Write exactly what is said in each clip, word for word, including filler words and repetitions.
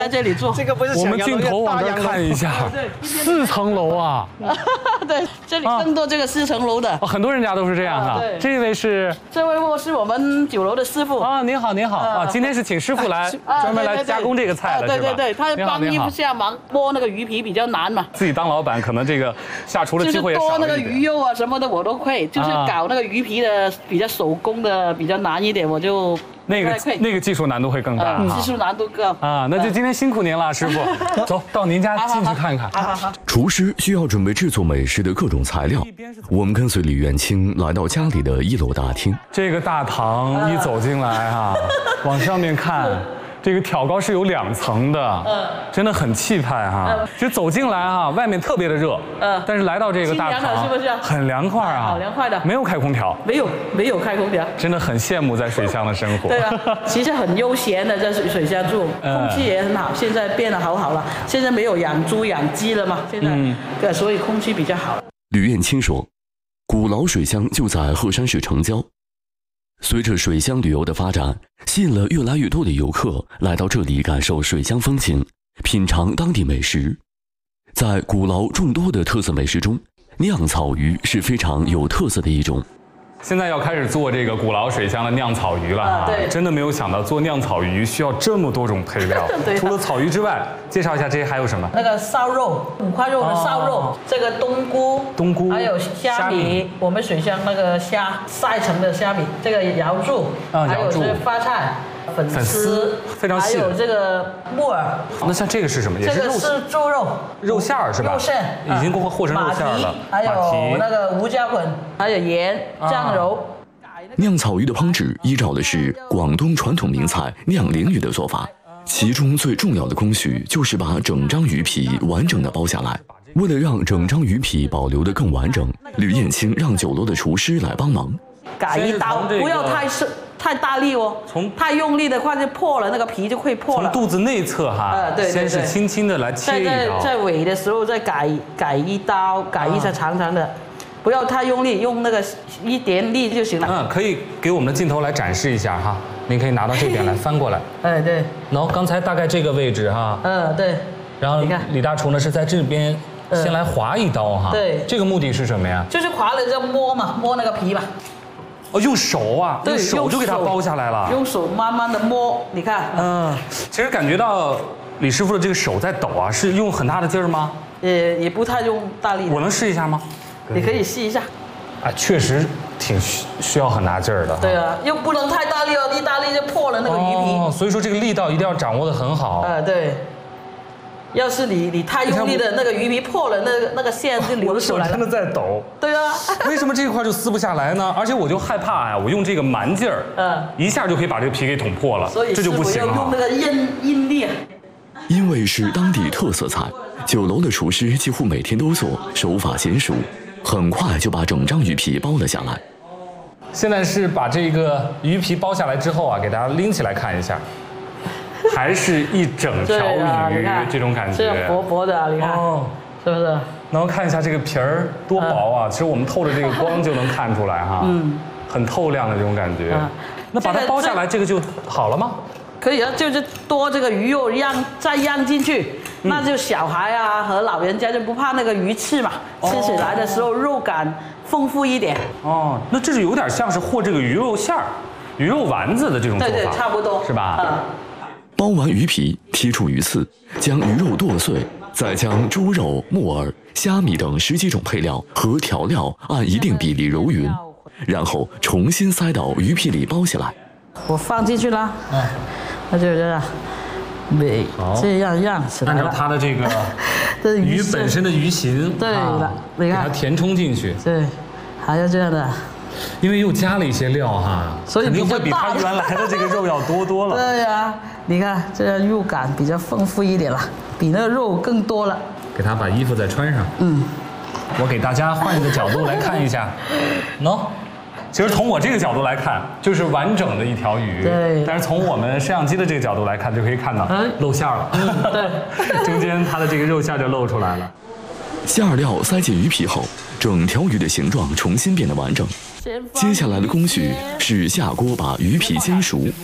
在这里做。 这个不是我们镜头往这儿看一下，四层楼啊！ 对，这里更多这个四层楼的。 哦，很多人家都是这样哈。 对， 这位是这位我是我们酒楼的师傅。 啊，您好，您好啊！今天是请师傅来专门来加工这个菜的， 对对对，他帮您好一下忙，剥那个鱼皮比较难嘛。 自己当老板，可能这个下厨的机会也少就是剥那个一点。 鱼肉啊什么的我都会，就是搞那个鱼皮的比较手工的比较难一点，我就。 那个那个技术难度会更大， 技术难度高啊！那就今天辛苦您了，师傅。走到您家进去看看。 好好好。 厨师需要准备制作美食的各种材料。我们跟随李元清来到家里的一楼大厅。 这个大堂一走进来啊，往上面看。这个挑高是有两层的，嗯，真的很气派哈。其实走进来啊，外面特别的热，嗯，但是来到这个大堂， 是不是很凉快啊？ 好凉快的， 没有开空调， 没有没有开空调， 真的很羡慕在水乡的生活。 对啊，其实很悠闲的在水水乡住，空气也很好。现在变得好好了，现在没有养猪养鸡了嘛，现在对，所以空气比较好。 吕燕青说，古老水乡就在鹤山市城郊。随着水乡旅游的发展，吸引了越来越多的游客来到这里感受水乡风情，品尝当地美食。在古老众多的特色美食中，酿草鱼是非常有特色的一种。 现在要开始做这个古老水乡的酿草鱼了啊！ 对， 真的没有想到做酿草鱼需要这么多种配料。 对， 除了草鱼之外，介绍一下这些还有什么？ 那个烧肉，五花肉的烧肉，这个冬菇， 冬菇， 还有虾米，我们水乡那个虾晒成的虾米，这个瑶柱，还有是发菜。粉丝非常细， 还有这个木耳。 那像这个是什么？ 这个是猪肉， 肉馅儿是吧？ 肉馅已经和和成肉馅了。 还有那个胡椒粉，还有盐、酱油。 酿草鱼的烹制依照的是广东传统名菜酿鲮鱼的做法，其中最重要的工序就是把整张鱼皮完整的剥下来。为了让整张鱼皮保留得更完整，吕燕青让酒楼的厨师来帮忙。 改一刀，不要太深。太大力哦，从太用力的话就破了，那个皮就会破了。 从肚子内侧哈， 呃对， 先是轻轻的来切一刀， 在在尾的时候再改改一刀，改一下长长的，不要太用力，用那个一点力就行了。 嗯，可以给我们的镜头来展示一下哈，您可以拿到这边来翻过来。 哎对。 然后刚才大概这个位置哈。 嗯对。 然后李大厨呢是在这边先来划一刀哈。 对。 这个目的是什么呀？ 就是划了就摸嘛，摸那个皮嘛。 哦，用手啊， 对， 用手就给它剥下来了。 用手慢慢的摸，你看。 嗯，其实感觉到李师傅的这个手在抖啊，是用很大的劲儿吗？ 也也不太用大力。 我能试一下吗？ 你可以试一下。 啊，确实挺需需要很大劲儿的。 对啊，又不能太大力哦，一大力就破了那个鱼皮。 哦，所以说这个力道一定要掌握得很好。 呃，对。要是你你太用力的那个鱼皮破了，那个那个线就流出来了。 我的手真的在抖。 对啊。 为什么这一块就撕不下来呢？而且我就害怕呀，我用这个蛮劲儿，嗯，一下就可以把这个皮给捅破了， 所以这就不行了。 用那个硬硬力。 因为是当地特色菜，酒楼的厨师几乎每天都做，手法娴熟，很快就把整张鱼皮剥了下来。 现在是把这个鱼皮剥下来之后啊，给大家拎起来看一下。还是一整条鱼，这种感觉， 这薄薄的，你看，哦，是不是？ 然后看一下这个皮儿多薄啊！其实我们透着这个光就能看出来哈，嗯，很透亮的这种感觉。那把它剥下来，这个就好了吗？ 可以啊，就是多这个鱼肉让再让进去，那就小孩啊和老人家就不怕那个鱼刺嘛，吃起来的时候肉感丰富一点。 哦，那这是有点像是和这个鱼肉馅儿、鱼肉丸子的这种做法， 对对，差不多， 是吧？嗯。 剥完鱼皮，剔出鱼刺，将鱼肉剁碎，再将猪肉、木耳、虾米等十几种配料和调料按一定比例揉匀，然后重新塞到鱼皮里包起来。 我放进去了，嗯，那就这样，美这样样起来了。 按照它的这个鱼本身的鱼形， 对了，你看， 给它填充进去。 对，还要这样的。 因为又加了一些料哈， 所以肯定会比它原来的这个肉要多多了。 对呀，你看这样肉感比较丰富一点了，比那个肉更多了。 给它把衣服再穿上。嗯，我给大家换一个角度来看一下，喏，其实从我这个角度来看，就是完整的一条鱼。 对。 但是从我们摄像机的这个角度来看，就可以看到露馅了。对。中间它的这个肉馅就露出来了。 馅料塞进鱼皮后，整条鱼的形状重新变得完整。接下来的工序是下锅把鱼皮煎熟。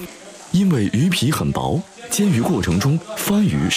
因为鱼皮很薄，煎鱼过程中番鱼